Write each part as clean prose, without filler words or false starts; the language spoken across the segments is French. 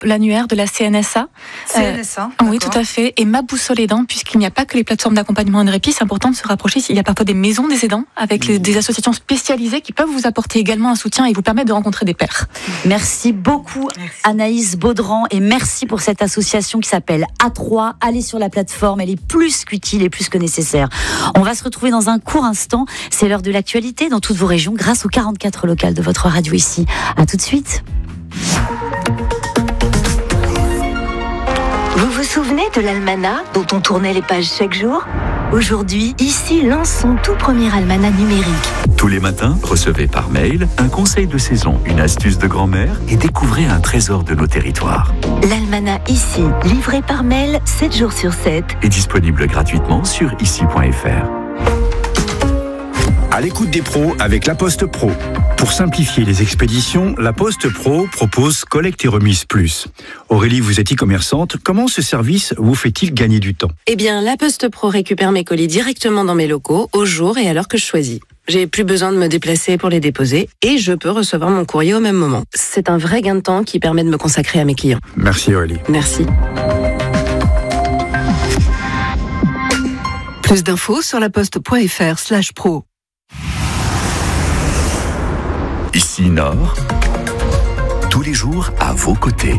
l'annuaire de la CNSA. CNSA, oui, tout à fait. Et Ma Boussole Aidant, puisqu'il n'y a pas que les plateformes d'accompagnement et de répit, c'est important de se rapprocher. Il y a parfois des maisons des aidants avec des associations spécialisées qui peuvent vous apporter également un soutien et vous permettre de rencontrer des pairs. Merci beaucoup Anaïs Baudran et merci pour cette association qui s'appelle A3. Allez sur la plateforme, elle est plus qu'utile et plus que nécessaire. On va se retrouver dans un court instant. C'est l'heure de l'actualité dans toutes vos régions grâce aux 44 locales de votre radio ici. À tout de suite. Vous vous souvenez de l'almanach dont on tournait les pages chaque jour ? Aujourd'hui, ici lance son tout premier almanach numérique. Tous les matins, recevez par mail un conseil de saison, une astuce de grand-mère et découvrez un trésor de nos territoires. L'almanach ici, livré par mail 7 jours sur 7. Est disponible gratuitement sur ici.fr. À l'écoute des pros avec La Poste Pro. Pour simplifier les expéditions, La Poste Pro propose Collecte et Remise Plus. Aurélie, vous êtes e-commerçante. Comment ce service vous fait-il gagner du temps ? Eh bien, La Poste Pro récupère mes colis directement dans mes locaux, au jour et à l'heure que je choisis. J'ai plus besoin de me déplacer pour les déposer et je peux recevoir mon courrier au même moment. C'est un vrai gain de temps qui permet de me consacrer à mes clients. Merci Aurélie. Merci. Plus d'infos sur laposte.fr/pro. Ici Nord, tous les jours à vos côtés.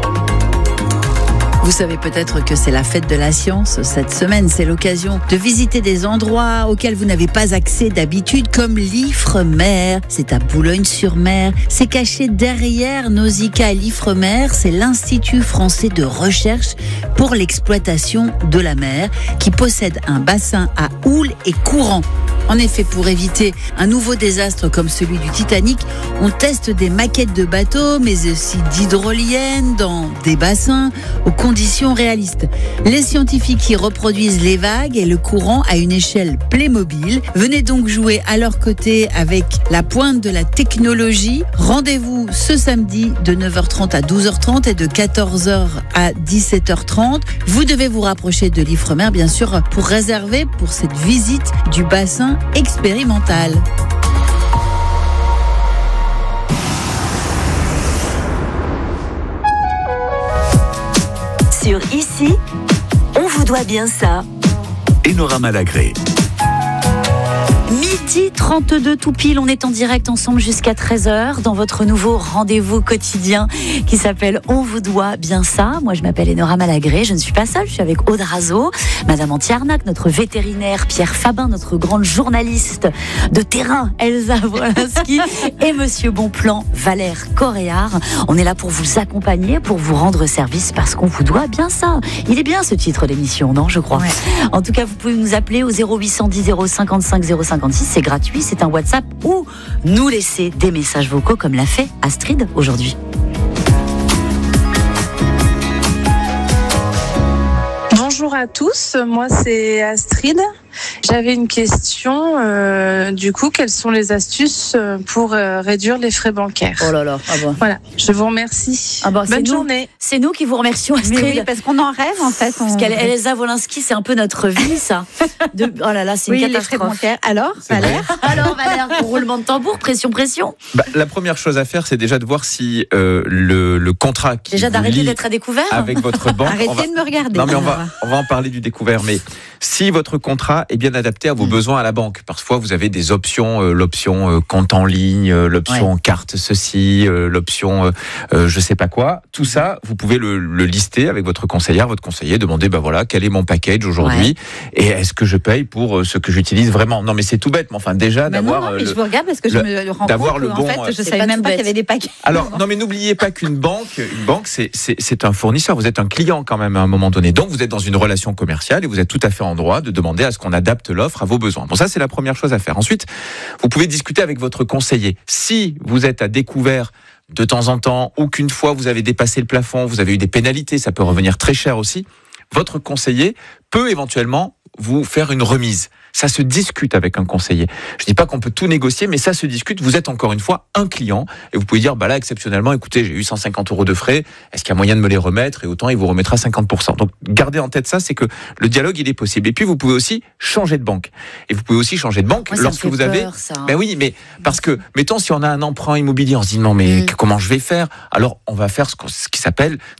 Vous savez peut-être que c'est la fête de la science cette semaine. C'est l'occasion de visiter des endroits auxquels vous n'avez pas accès d'habitude, comme l'Ifremer. C'est à Boulogne-sur-Mer. C'est caché derrière Nausicaa et l'Ifremer. C'est l'Institut français de recherche pour l'exploitation de la mer qui possède un bassin à houle et courant. En effet, pour éviter un nouveau désastre comme celui du Titanic, on teste des maquettes de bateaux, mais aussi d'hydroliennes dans des bassins aux conditions réalistes. Les scientifiques y reproduisent les vagues et le courant à une échelle Playmobil. Venez donc jouer à leur côté avec la pointe de la technologie. Rendez-vous ce samedi de 9h30 à 12h30 et de 14h à 17h30. Vous devez vous rapprocher de l'Ifremer, bien sûr, pour réserver pour cette visite du bassin expérimental. Sur Ici, on vous doit bien ça. Enora Malagré. Midi 32 tout pile, on est en direct ensemble jusqu'à 13h dans votre nouveau rendez-vous quotidien qui s'appelle On vous doit bien ça. Moi je m'appelle Enora Malagré, je ne suis pas seule, je suis avec Aude Razo, Madame Antiarnac, notre vétérinaire Pierre Fabin, notre grande journaliste de terrain Elsa Wolinski et Monsieur Bonplan Valère Coréard. On est là pour vous accompagner, pour vous rendre service parce qu'on vous doit bien ça. Il est bien ce titre d'émission, non, je crois. Ouais. En tout cas, vous pouvez nous appeler au 0810 055 056. C'est gratuit, c'est un WhatsApp ou nous laisser des messages vocaux comme l'a fait Astrid aujourd'hui. Bonjour à tous, moi c'est Astrid. J'avais une question, du coup, quelles sont les astuces pour réduire les frais bancaires ? Oh là là, ah bon. Voilà, je vous remercie. Bonne journée. C'est nous qui vous remercions, Astrid. Oui, parce qu'on en rêve en fait. Parce qu'Elsa Wolinski, c'est un peu notre vie, ça. Oh là là, c'est une catastrophe. Les frais bancaires. Alors, Valère ? Alors, Valère, roulement de tambour, pression. La première chose à faire, c'est déjà de voir si le contrat qui déjà vous d'arrêter lie d'être à découvert avec votre banque. Arrêtez de me regarder. Non, mais on va en parler du découvert. Mais si votre contrat est bien adapté à vos besoins à la banque, parfois vous avez des options, l'option compte en ligne, l'option carte ceci, l'option je sais pas quoi. Tout ça, vous pouvez le lister avec votre conseillère, votre conseiller, demander voilà quel est mon package aujourd'hui et est-ce que je paye pour ce que j'utilise vraiment. Non mais c'est tout bête, mais enfin déjà d'avoir. Non, mais je vous regarde parce que je me rends compte que en fait je savais même pas qu'il y avait des packages. Alors non mais n'oubliez pas qu'une banque c'est un fournisseur, vous êtes un client quand même à un moment donné. Donc vous êtes dans une relation commerciale et vous êtes tout à fait en droit de demander à ce qu'on adapte l'offre à vos besoins. Bon, ça, c'est la première chose à faire. Ensuite, vous pouvez discuter avec votre conseiller. Si vous êtes à découvert de temps en temps, ou qu'une fois vous avez dépassé le plafond, vous avez eu des pénalités, ça peut revenir très cher aussi, votre conseiller peut éventuellement vous faire une remise. Ça se discute avec un conseiller. Je dis pas qu'on peut tout négocier, mais ça se discute. Vous êtes encore une fois un client et vous pouvez dire, là, exceptionnellement, écoutez, j'ai eu 150 € de frais. Est-ce qu'il y a moyen de me les remettre? Et autant, il vous remettra 50%. Donc, gardez en tête ça, c'est que le dialogue, il est possible. Et puis, vous pouvez aussi changer de banque. Et vous pouvez aussi changer de banque lorsque vous avez. Ben oui, mais parce que, mettons, si on a un emprunt immobilier, on se dit, non, mais comment je vais faire? Alors, on va faire ce qui s'appelle